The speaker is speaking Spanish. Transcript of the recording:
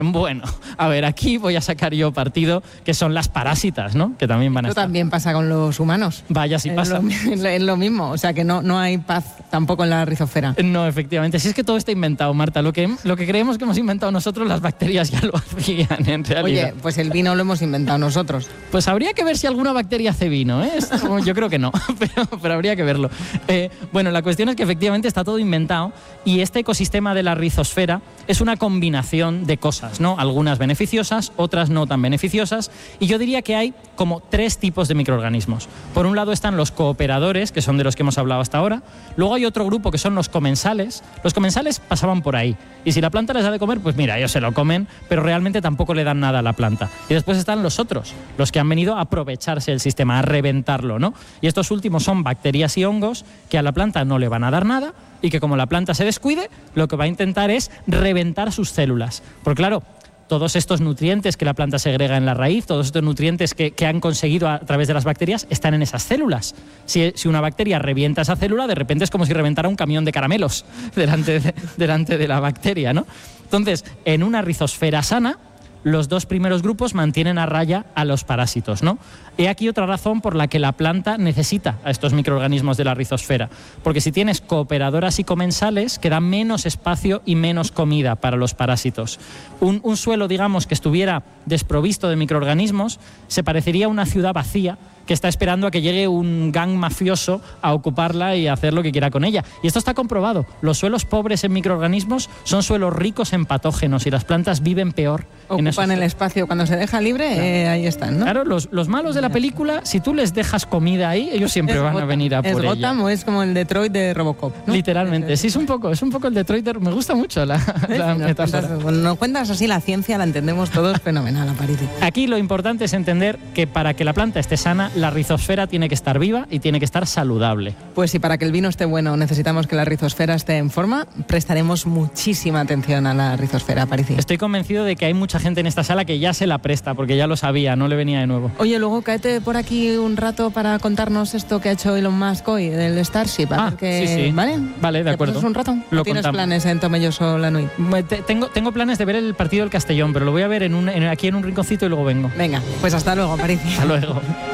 Bueno, a ver, aquí voy a sacar yo partido, que son las parásitas, ¿no? Que también van a estar. Esto también pasa con los humanos. Vaya, sí pasa. Es lo mismo, o sea que no hay paz tampoco en la rizosfera. No, efectivamente. Si es que todo está inventado, Marta. Lo que creemos que hemos inventado nosotros, las bacterias ya lo hacían, en realidad. Oye, pues el vino lo hemos inventado nosotros. Pues habría que ver si alguna bacteria hace vino, ¿eh? Yo creo que no, pero habría que verlo. Bueno, la cuestión es que efectivamente está todo inventado y este ecosistema de la rizosfera es una combinación de cosas, ¿no? Algunas beneficiosas, otras no tan beneficiosas, y yo diría que hay como 3 tipos de microorganismos. Por un lado están los cooperadores, que son de los que hemos hablado hasta ahora. Luego hay otro grupo que son los comensales. Los comensales pasaban por ahí, y si la planta les da de comer, pues mira, ellos se lo comen, pero realmente tampoco le dan nada a la planta. Y después están los otros, los que han venido a aprovecharse del sistema, a reventarlo, ¿no? Y estos últimos son bacterias y hongos que a la planta no le van a dar nada, y que como la planta se descuide, lo que va a intentar es reventar sus células. Porque claro, todos estos nutrientes que la planta segrega en la raíz, todos estos nutrientes que han conseguido a través de las bacterias, están en esas células. Si una bacteria revienta esa célula, de repente es como si reventara un camión de caramelos delante de la bacteria, ¿no? Entonces, en una rizosfera sana, los 2 primeros grupos mantienen a raya a los parásitos, ¿no? He aquí otra razón por la que la planta necesita a estos microorganismos de la rizosfera. Porque si tienes cooperadoras y comensales, queda menos espacio y menos comida para los parásitos. Un suelo, digamos, que estuviera desprovisto de microorganismos, se parecería a una ciudad vacía que está esperando a que llegue un gang mafioso a ocuparla y a hacer lo que quiera con ella. Y esto está comprobado. Los suelos pobres en microorganismos son suelos ricos en patógenos y las plantas viven peor. Ocupan el espacio. Cuando se deja libre, claro. Ahí están, ¿no? Claro, los malos de la película, si tú les dejas comida ahí, ellos siempre van a venir a por ella. ¿Es Gotham o es como el Detroit de Robocop, ¿no? Literalmente. Sí, es un poco el Detroit de... Me gusta mucho la metáfora. Nos cuentas así la ciencia, la entendemos todos fenomenal, Aparici. Aquí lo importante es entender que para que la planta esté sana, la rizosfera tiene que estar viva y tiene que estar saludable. Pues si para que el vino esté bueno necesitamos que la rizosfera esté en forma, prestaremos muchísima atención a la rizosfera, Aparici. Estoy convencido de que hay mucha gente en esta sala que ya se la presta, porque ya lo sabía, no le venía de nuevo. Oye, luego cáete por aquí un rato para contarnos esto que ha hecho Elon Musk hoy, del Starship. Sí. ¿Vale? De acuerdo. ¿Te un rato? ¿O tienes planes en Tomelloso la Nui? Tengo planes de ver el partido del Castellón, pero lo voy a ver aquí en un rinconcito y luego vengo. Venga, pues hasta luego, Aparici. Hasta luego.